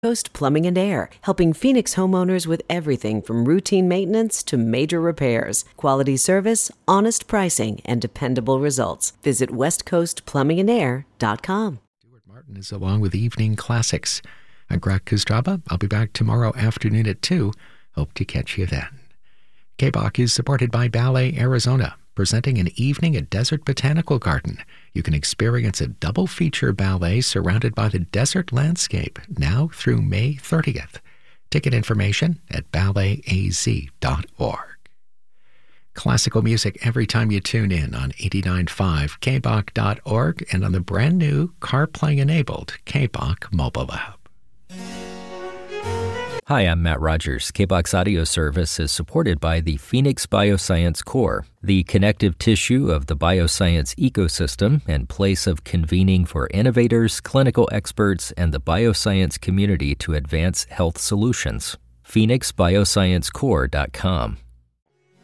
Coast Plumbing and Air, helping Phoenix homeowners with everything from routine maintenance to major repairs. Quality service, honest pricing, and dependable results. Visit westcoastplumbingandair.com. Stuart Martin is along with Evening Classics. I'm Greg Kostraba. I'll be back tomorrow afternoon at 2. Hope to catch you then. KBOC is supported by Ballet Arizona, presenting an evening at Desert Botanical Garden. You can experience a double feature ballet surrounded by the desert landscape now through May 30th. Ticket information at balletaz.org. Classical music every time you tune in on 89.5 kbok.org and on the brand new CarPlay-enabled KBOC mobile app. Hi, I'm Matt Rogers. KBOC's audio service is supported by the Phoenix Bioscience Core, the connective tissue of the bioscience ecosystem and place of convening for innovators, clinical experts, and the bioscience community to advance health solutions. PhoenixBioscienceCore.com.